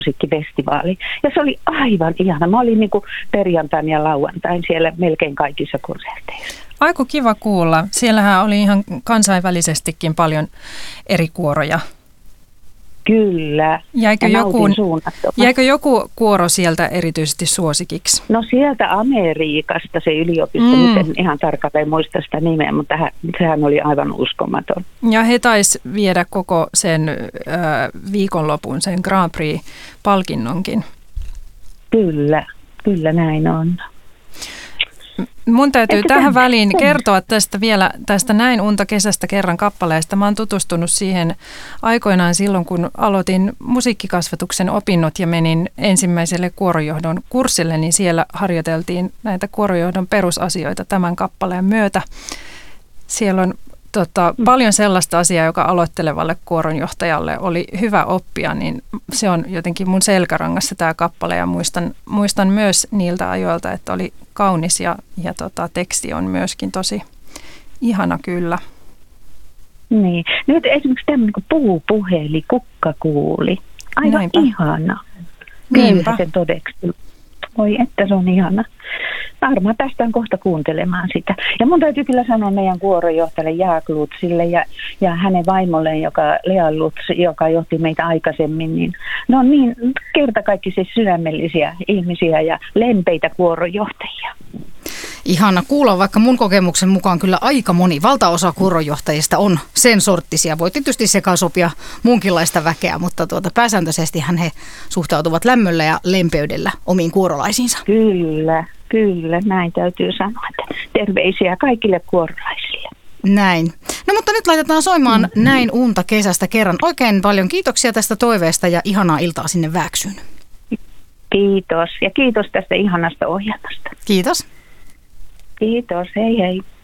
musiikkifestivaali. Ja se oli aivan ihana. Mä olin niin kuin perjantain ja lauantain siellä melkein kaikissa konserteissa. Aiku kiva kuulla. Siellähän oli ihan kansainvälisestikin paljon eri kuoroja. Kyllä. Jäikö joku kuoro sieltä erityisesti suosikiksi? No sieltä Amerikasta se yliopisto, nyt en ihan tarkalleen muista sitä nimeä, mutta sehän oli aivan uskomaton. Ja he taisi viedä koko sen viikonlopun, sen Grand Prix-palkinnonkin. Kyllä näin on. Mun täytyy tähän väliin kertoa tästä Näin unta kesästä kerran kappaleesta. Mä oon tutustunut siihen aikoinaan silloin, kun aloitin musiikkikasvatuksen opinnot ja menin ensimmäiselle kuorojohdon kurssille, niin siellä harjoiteltiin näitä kuorojohdon perusasioita tämän kappaleen myötä. Siellä on paljon sellaista asiaa, joka aloittelevalle kuoronjohtajalle oli hyvä oppia, niin se on jotenkin mun selkärangassa tämä kappale ja muistan myös niiltä ajoilta, että oli kaunis ja teksti on myöskin tosi ihana kyllä. Niin, nyt esimerkiksi tämmöinen kuin puu puheli, kukka kuuli. Aivan Näinpä. Ihana. Niinpä. Sen todeksi. Oi, että se on ihana. Varmaan päästään kohta kuuntelemaan sitä. Ja mun täytyy kyllä sanoa meidän kuorojohtajalle Jaak Lutzille ja hänen vaimolleen, Lea Lutz, joka johti meitä aikaisemmin, niin ne on niin kertakaikkisesti sydämellisiä ihmisiä ja lempeitä kuorojohtajia. Ihana kuulla, vaikka mun kokemuksen mukaan kyllä aika moni, valtaosa kuoronjohtajista on sen sorttisia. Voi tietysti sekaan sopia muunkinlaista väkeä, mutta pääsääntöisesti he suhtautuvat lämmöllä ja lempeydellä omiin kuorolaisiinsa. Kyllä, näin täytyy sanoa. Terveisiä kaikille kuorolaisille. Näin. No mutta nyt laitetaan soimaan Näin unta kesästä kerran. Oikein paljon kiitoksia tästä toiveesta ja ihanaa iltaa sinne Vääksyyn. Kiitos ja kiitos tästä ihanasta ohjelmasta. Kiitos. Kiitos, hei hei.